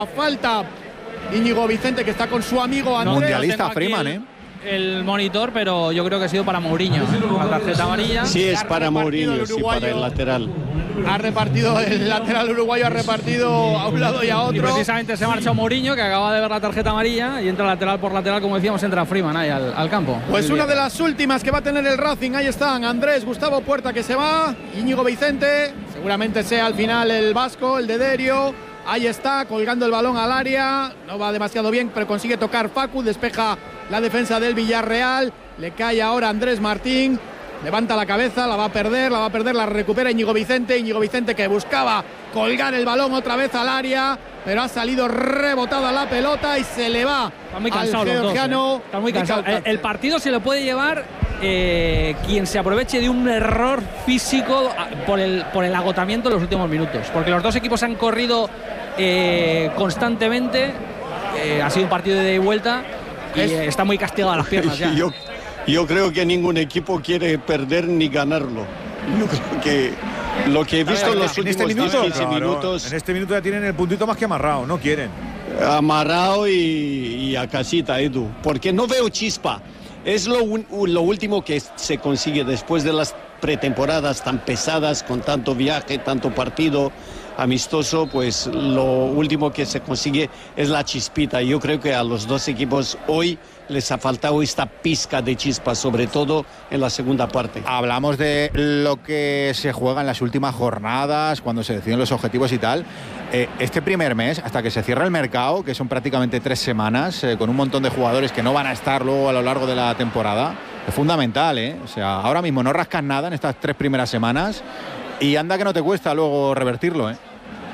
falta Íñigo Vicente, que está con su amigo Andrés. Mundialista Freeman, el monitor, pero yo creo que ha sido para Mourinho. La tarjeta amarilla. Sí, es para Mourinho, sí, para el lateral. Ha repartido el lateral uruguayo, ha repartido a un lado y a otro. Y precisamente se marchó Mourinho, que acaba de ver la tarjeta amarilla, y entra lateral por lateral, como decíamos, entra Freeman ahí al campo. Pues una de las últimas que va a tener el Racing, ahí están Andrés, Gustavo Puerta, que se va, Íñigo Vicente, seguramente sea al final el vasco, el de Derio. Ahí está, colgando el balón al área, no va demasiado bien, pero consigue tocar Facu, despeja la defensa del Villarreal, le cae ahora Andrés Martín, levanta la cabeza, la va a perder, la recupera Íñigo Vicente que buscaba colgar el balón otra vez al área, pero ha salido rebotada la pelota y se le va al georgiano. Está muy cansado. El partido se lo puede llevar quien se aproveche de un error físico por el agotamiento en los últimos minutos, porque los dos equipos han corrido constantemente, ha sido un partido de ida y vuelta y está muy castigado a las piernas ya. Yo creo que ningún equipo quiere perder ni ganarlo. Yo creo que lo que he visto en los últimos 15 minutos... En este minuto ya tienen el puntito más que amarrado, no quieren. Amarrado y a casita, Edu, porque no veo chispa. Es lo último que se consigue después de las pretemporadas tan pesadas, con tanto viaje, tanto partido amistoso, pues lo último que se consigue es la chispita. Yo creo que a los dos equipos hoy les ha faltado esta pizca de chispa, sobre todo en la segunda parte. Hablamos de lo que se juega en las últimas jornadas, cuando se deciden los objetivos y tal. Este primer mes, hasta que se cierra el mercado, que son prácticamente 3 semanas, con un montón de jugadores que no van a estar luego a lo largo de la temporada, es fundamental, ¿eh? O sea, ahora mismo no rascas nada en estas 3 primeras semanas y anda que no te cuesta luego revertirlo, ¿eh?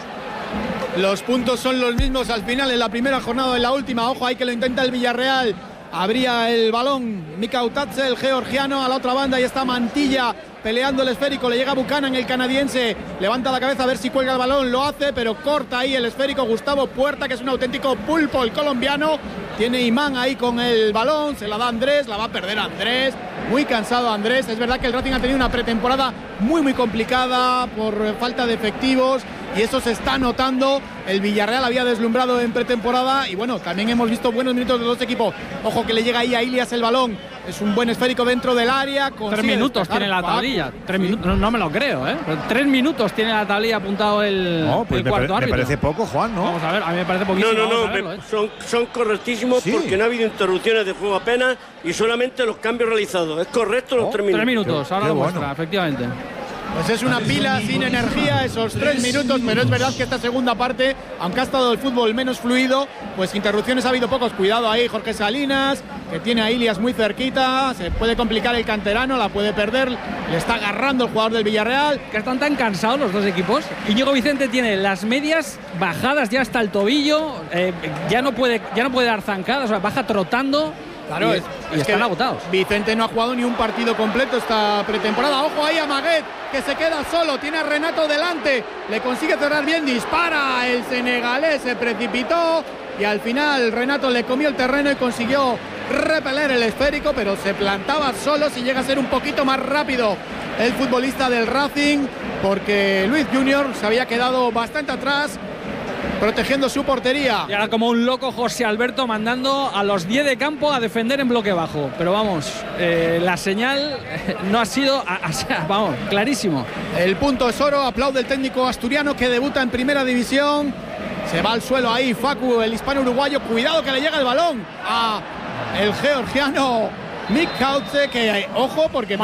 Los puntos son los mismos al final en la primera jornada, en la última. Ojo, ahí que lo intenta el Villarreal. Abría el balón Mika Utatze, el georgiano, a la otra banda. Y está Mantilla peleando el esférico. Le llega Buchanan, el canadiense. Levanta la cabeza a ver si cuelga el balón. Lo hace, pero corta ahí el esférico Gustavo Puerta, que es un auténtico pulpo, el colombiano. Tiene imán ahí con el balón. Se la da Andrés, la va a perder Andrés. Muy cansado Andrés. Es verdad que el Racing ha tenido una pretemporada muy complicada por falta de efectivos. Y eso se está notando. El Villarreal había deslumbrado en pretemporada. Y bueno, también hemos visto buenos minutos de los dos equipos. Ojo que le llega ahí a Ilias el balón. Es un buen esférico dentro del área. 3 minutos tiene la tablilla. 3 minutos, no me lo creo, ¿eh? 3 minutos tiene la tablilla apuntado el cuarto árbitro. Me parece poco, Juan, ¿no? Vamos a ver, a mí me parece poquísimo. Son correctísimos, sí, porque no ha habido interrupciones de juego apenas y solamente los cambios realizados. Es correcto los 3 minutos. 3 minutos, ahora lo muestra, efectivamente. Pues es una pila sin energía esos 3 minutos, pero es verdad que esta segunda parte, aunque ha estado el fútbol menos fluido, pues interrupciones ha habido pocos. Cuidado ahí Jorge Salinas, que tiene a Ilias muy cerquita, se puede complicar el canterano, la puede perder, le está agarrando el jugador del Villarreal. Que están tan cansados los dos equipos. Íñigo Vicente tiene las medias bajadas ya hasta el tobillo, ya no puede dar zancadas, o sea, baja trotando. Claro, y están agotados. Vicente no ha jugado ni un partido completo esta pretemporada. Ojo ahí a Maguet, que se queda solo. Tiene a Renato delante. Le consigue cerrar bien. Dispara el senegalés. Se precipitó. Y al final Renato le comió el terreno y consiguió repeler el esférico. Pero se plantaba solo. Si llega a ser un poquito más rápido el futbolista del Racing. Porque Luis Junior se había quedado bastante atrás, protegiendo su portería. Y ahora como un loco José Alberto mandando a los 10 de campo a defender en bloque bajo. Pero vamos, la señal no ha sido, vamos, clarísimo. El punto es oro, aplaude el técnico asturiano que debuta en primera división. Se va al suelo ahí Facu, el hispano uruguayo. Cuidado que le llega el balón a el georgiano Mick Kautze, que ojo porque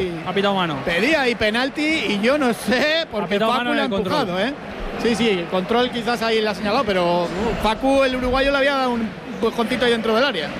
pedía ahí penalti y yo no sé porque Facu le ha empujado, Sí, el control quizás ahí le ha señalado, pero Facu, el uruguayo, le había dado un empujoncito ahí dentro del área.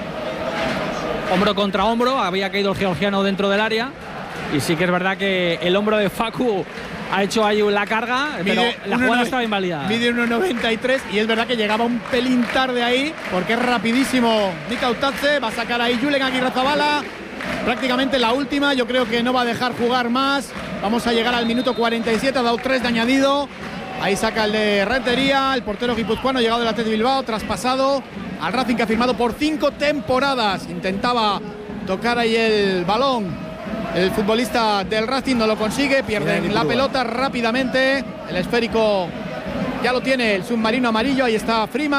Hombro contra hombro, había caído el georgiano dentro del área. Y sí que es verdad que el hombro de Facu ha hecho ahí la carga, pero la jugada estaba invalidada. Mide 1,93 y es verdad que llegaba un pelín tarde ahí, porque es rapidísimo Mika Utatze. Va a sacar ahí Julen Aguirrezabala. Prácticamente la última, yo creo que no va a dejar jugar más. Vamos a llegar al minuto 47, ha dado 3 de añadido. Ahí saca el de Rentería, el portero guipuzcoano, llegado del Athletic Bilbao, traspasado al Racing, que ha firmado por 5 temporadas. Intentaba tocar ahí el balón el futbolista del Racing, no lo consigue, pierden la pelota rápidamente. El esférico Ya lo tiene el submarino amarillo, ahí está Freeman.